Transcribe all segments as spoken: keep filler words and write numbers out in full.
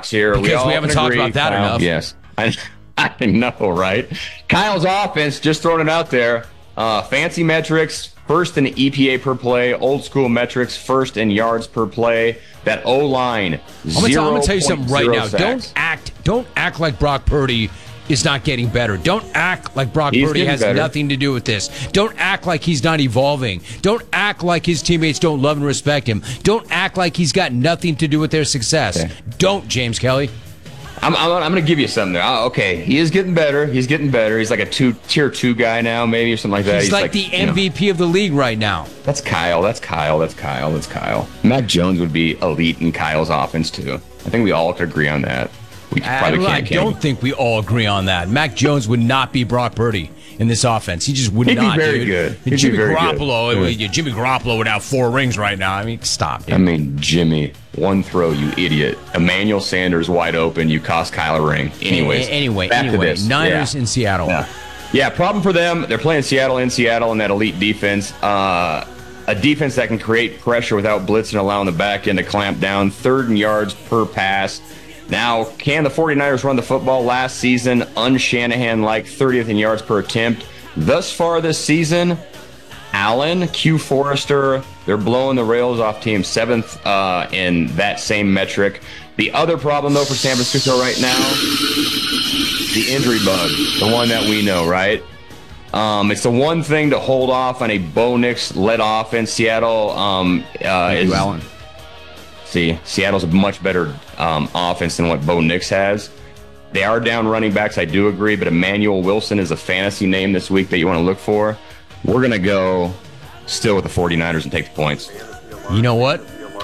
box here. Because we, all we haven't can talked agree, about that Kyle, enough. Yes. I, I know, right? Kyle's offense, just throwing it out there. Uh, fancy metrics, first in E P A per play. Old school metrics, first in yards per play. That O-line, I'm going to tell you something right now. Sacks. Don't act, don't act like Brock Purdy is not getting better. Don't act like Brock He's Purdy has better. nothing to do with this. Don't act like he's not evolving. Don't act like his teammates don't love and respect him. Don't act like he's got nothing to do with their success. Okay. Don't, James Kelly. I'm, I'm, I'm going to give you something there. Uh, okay, he is getting better. He's getting better. He's like a two tier two guy now, maybe, or something like that. He's, He's like, like the you know, M V P of the league right now. That's Kyle. That's Kyle. That's Kyle. That's Kyle. Mac Jones would be elite in Kyle's offense, too. I think we all could agree on that. We probably I, can't. I can don't think we all agree on that. Mac Jones would not be Brock Purdy in this offense. He just would He'd be not. very dude. good. He'd be Jimmy very Garoppolo. good. Yeah. Jimmy Garoppolo would have four rings right now. I mean, stop, dude. I mean, Jimmy, one throw, you idiot. Emmanuel Sanders wide open. You cost Kyle a ring. Anyways. A- anyway, back anyway, to this. Niners Yeah. in Seattle. Yeah. yeah, problem for them. They're playing Seattle in Seattle in that elite defense. Uh, a defense that can create pressure without blitzing, allowing the back end to clamp down. Third in yards per pass. Now, can the 49ers run the football? Last season, un-Shanahan-like thirtieth in yards per attempt. Thus far this season, Allen, Q Forrester, they're blowing the rails off team seventh uh, in that same metric. The other problem, though, for San Francisco right now, the injury bug, the one that we know, right? Um, it's the one thing to hold off on a Bo Nix-led offense. Seattle um, uh, is... Allen. See, Seattle's a much better um, offense than what Bo Nix has. They are down running backs, I do agree, but Emmanuel Wilson is a fantasy name this week that you want to look for. We're going to go still with the 49ers and take the points. You know what?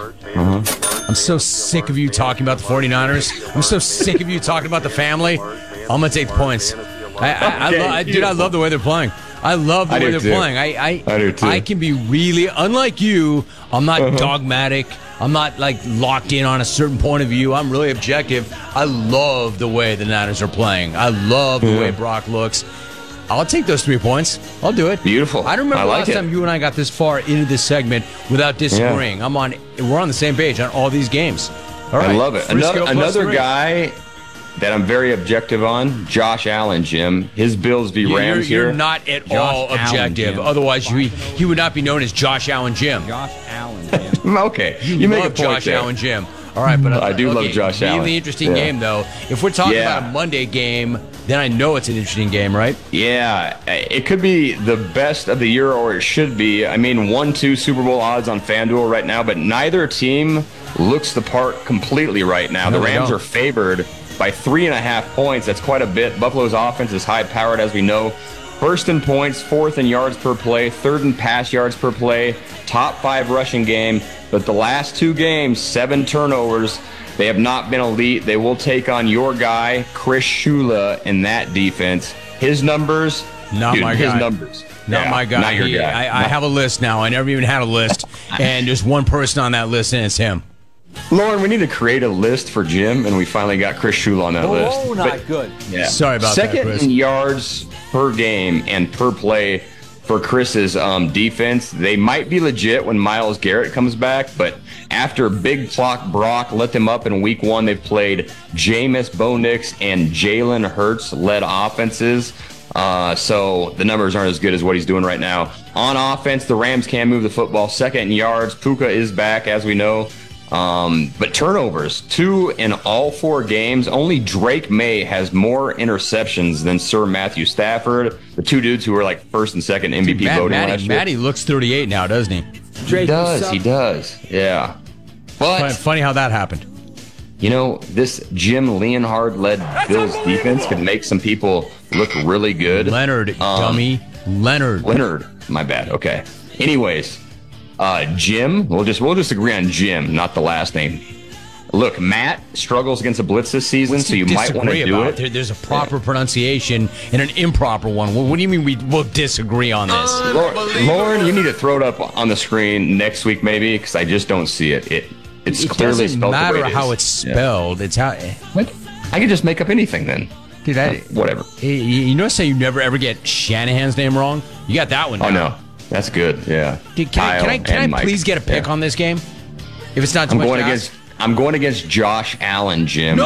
Uh-huh. I'm so sick of you talking about the 49ers. I'm so sick of you talking about the family. I'm going to take the points. I, I, I, Okay, lo- I, dude, I love the way they're playing. I love the I way do they're too. playing. I, I, I do too. I can be really, unlike you, I'm not Uh-huh. dogmatic. I'm not like locked in on a certain point of view. I'm really objective. I love the way the Niners are playing. I love the Yeah. way Brock looks. I'll take those three points. I'll do it. Beautiful. I don't remember I like last it. time you and I got this far into this segment without disagreeing. I'm on. We're on the same page on all these games. All right. I love it. Frisco Another, plus another three. guy that I'm very objective on, Josh Allen, Jim. His Bills v. You're, Rams you're here. not at Josh all Allen, objective. Jim. Otherwise, he, he would not be known as Josh Allen Jim. Josh Allen, Jim. Okay, you, You make a love point Josh there. Allen Jim. All right, but uh, I do love okay, Josh really Allen. interesting Yeah. game though. If we're talking Yeah. about a Monday game, then I know it's an interesting game, right? Yeah, it could be the best of the year, or it should be. I mean, one two Super Bowl odds on FanDuel right now, but neither team looks the part completely right now. No, the they Rams don't. are favored by three and a half points. That's quite a bit. Buffalo's offense is high-powered, as we know. First in points, fourth in yards per play, third in pass yards per play, top five rushing game. But the last two games, seven turnovers. They have not been elite. They will take on your guy, Chris Shula, in that defense. His numbers, Not dude, my his guy. numbers. Not Yeah, my guy. Not your He- guy. I, I have a list now. I never even had a list, and there's one person on that list, and it's him. Lauren, we need to create a list for Jim, and we finally got Chris Shula on that list. Oh, not But- good. Yeah. Sorry about that, Second Chris. in yards per game and per play for Chris's um, defense. They might be legit when Myles Garrett comes back, but after Big Clock Brock let them up in week one, they've played Jameis, Bo Nix, and Jalen Hurts-led offenses. Uh, so the numbers aren't as good as what he's doing right now. On offense, the Rams can move the football. Second in yards, Puka is back, as we know. Um, but turnovers, two in all four games. Only Drake May has more interceptions than Sir Matthew Stafford, the two dudes who were like first and second M V P Matt, voting last Matty, year. Matty looks thirty-eight now, doesn't he? Drake, He does, what's he up? does. Yeah. Funny, But, funny how that happened. you know, this Jim Leonhard-led Bills defense could make some people look really good. Leonard, Um, dummy. Leonard. Leonard, my bad. Okay. Anyways, uh, Jim, we'll just we'll just agree on Jim, not the last name. Look, Matt struggles against the blitz this season, so you might want to Disagree do about? it. There, there's a proper pronunciation and an improper one. Well, what do you mean we will disagree on this? Lauren, Lauren, you need to throw it up on the screen next week, maybe, because I just don't see it. It it's It clearly doesn't spelled the matter way it how is. it's spelled. It's how. Yeah. What? I could just make up anything then. Dude, I, Whatever. you you notice how you never ever get Shanahan's name wrong? You got that one. Oh down. no, that's good. Yeah. Dude, can I Kyle can I, can I and Mike. please get a pick Yeah. on this game? If it's not too I'm much going to ask? against. I'm going against Josh Allen, Jim.